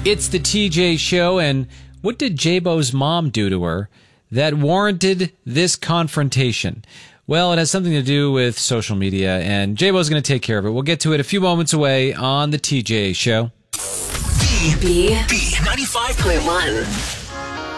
It's the TJ Show, and what did J-Bo's mom do to her that warranted this confrontation? Well, it has something to do with social media, and J-Bo's going to take care of it. We'll get to it a few moments away on the TJ Show. B95.1